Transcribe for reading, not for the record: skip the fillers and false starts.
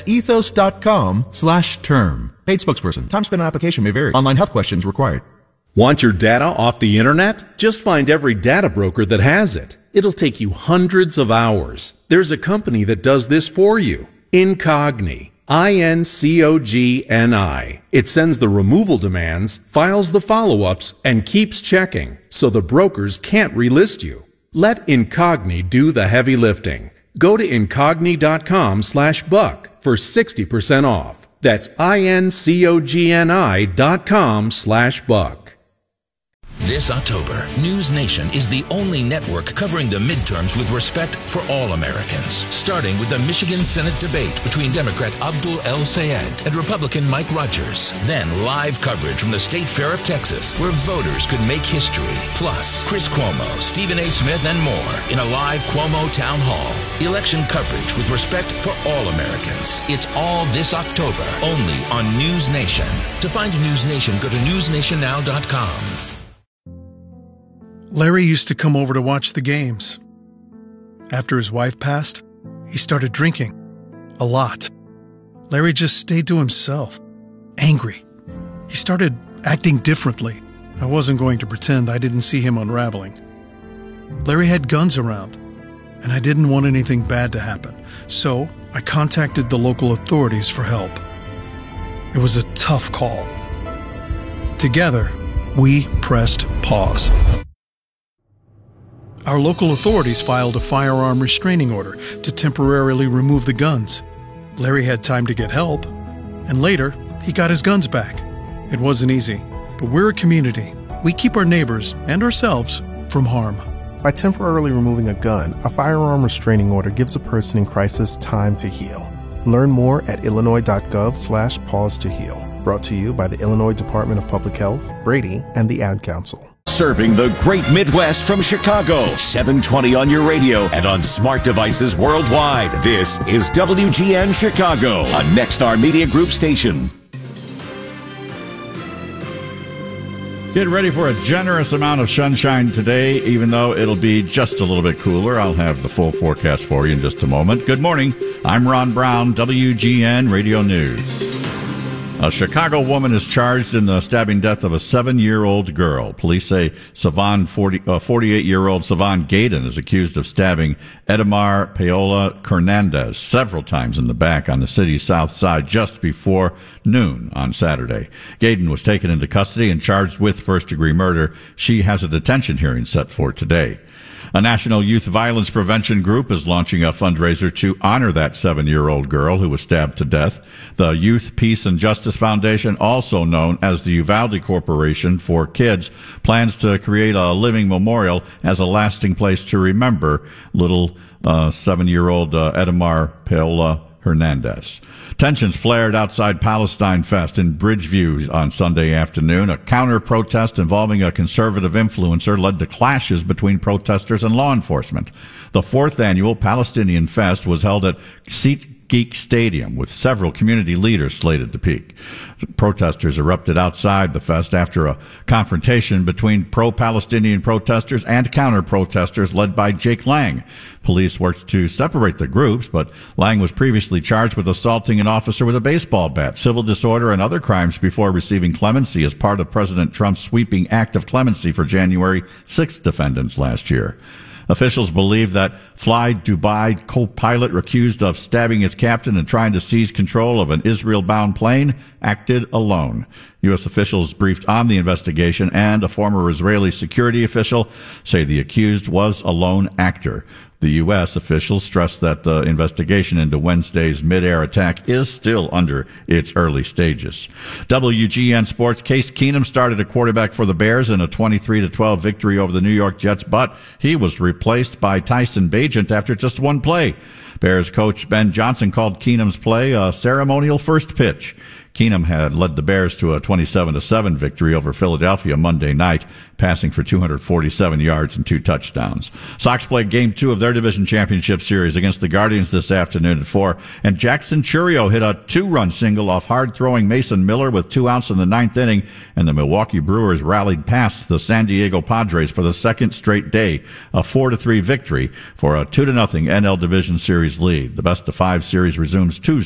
ethos.com/term. Paid spokesperson. Time spent on application may vary. Online health questions required. Want your data off the internet? Just find every data broker that has it. It'll take you hundreds of hours. There's a company that does this for you. Incogni. INCOGNI. It sends the removal demands, files the follow-ups, and keeps checking, so the brokers can't relist you. Let Incogni do the heavy lifting. Go to incogni.com/buck for 60% off. That's INCOGNI.com/buck. This October, News Nation is the only network covering the midterms with respect for all Americans. Starting with the Michigan Senate debate between Democrat Abdul El Sayed and Republican Mike Rogers. Then live coverage from the State Fair of Texas, where voters could make history. Plus, Chris Cuomo, Stephen A. Smith, and more in a live Cuomo Town Hall. Election coverage with respect for all Americans. It's all this October, only on News Nation. To find News Nation, go to newsnationnow.com. Larry used to come over to watch the games. After his wife passed, he started drinking. A lot. Larry just stayed to himself. Angry. He started acting differently. I wasn't going to pretend I didn't see him unraveling. Larry had guns around, and I didn't want anything bad to happen. So I contacted the local authorities for help. It was a tough call. Together, we pressed pause. Our local authorities filed a firearm restraining order to temporarily remove the guns. Larry had time to get help, and later, he got his guns back. It wasn't easy, but we're a community. We keep our neighbors and ourselves from harm. By temporarily removing a gun, a firearm restraining order gives a person in crisis time to heal. Learn more at illinois.gov/pause to heal. Brought to you by the Illinois Department of Public Health, Brady, and the Ad Council. Serving the great Midwest from Chicago. 720 on your radio and on smart devices worldwide. This is WGN Chicago, a Nexstar Media Group station. Get ready for a generous amount of sunshine today, even though it'll be just a little bit cooler. I'll have the full forecast for you in just a moment. Good morning. I'm Ron Brown, WGN Radio News. A Chicago woman is charged in the stabbing death of a 7-year-old girl. Police say 48-year-old Savon Gaydon is accused of stabbing Edamar Paola Hernandez several times in the back on the city's south side just before noon on Saturday. Gaydon was taken into custody and charged with first-degree murder. She has a detention hearing set for today. A national youth violence prevention group is launching a fundraiser to honor that 7-year-old girl who was stabbed to death. The Youth, Peace, and Justice Foundation, also known as the Uvalde Corporation for Kids, plans to create a living memorial as a lasting place to remember little 7-year-old Edamar Paola Hernandez. Tensions flared outside Palestine Fest in Bridgeview on Sunday afternoon. A counter-protest involving a conservative influencer led to clashes between protesters and law enforcement. The 4th annual Palestinian Fest was held at SeatGeek Stadium, with several community leaders slated to speak. Protesters erupted outside the fest after a confrontation between pro-Palestinian protesters and counter-protesters led by Jake Lang. Police worked to separate the groups, but Lang was previously charged with assaulting an officer with a baseball bat, civil disorder, and other crimes before receiving clemency as part of President Trump's sweeping act of clemency for January 6th defendants last year. Officials believe that Fly Dubai co-pilot accused of stabbing his captain and trying to seize control of an Israel-bound plane acted alone. U.S. officials briefed on the investigation, and a former Israeli security official say the accused was a lone actor. The U.S. officials stressed that the investigation into Wednesday's mid-air attack is still under its early stages. WGN Sports, Case Keenum started at quarterback for the Bears in a 23-12 victory over the New York Jets, but he was replaced by Tyson Bagent after just one play. Bears coach Ben Johnson called Keenum's play a ceremonial first pitch. Keenum had led the Bears to a 27-7 victory over Philadelphia Monday night, passing for 247 yards and 2 touchdowns. Sox played Game 2 of their division championship series against the Guardians this afternoon at 4, and Jackson Churio hit a 2-run single off hard-throwing Mason Miller with 2 outs in the 9th inning, and the Milwaukee Brewers rallied past the San Diego Padres for the second straight day, a 4-3 victory for a 2-0 NL Division Series lead. The best-of-5 series resumes Tuesday